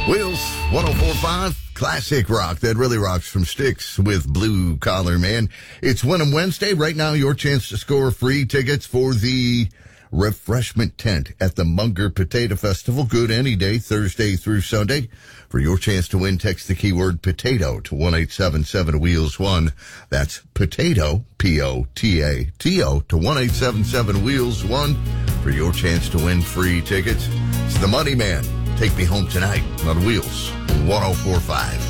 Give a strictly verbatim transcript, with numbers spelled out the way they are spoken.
Wheels, one oh four point five, classic rock that really rocks from Styx with Blue Collar Man. It's Win 'em Wednesday. Right now, your chance to score free tickets for the refreshment tent at the Munger Potato Festival. Good any day, Thursday through Sunday. For your chance to win, text the keyword potato to one eight seven seven wheels one. That's potato, P O T A T O, to one eight seven seven wheels one for your chance to win free tickets. It's the Money Man. Take Me Home Tonight on Wheels one oh four point five.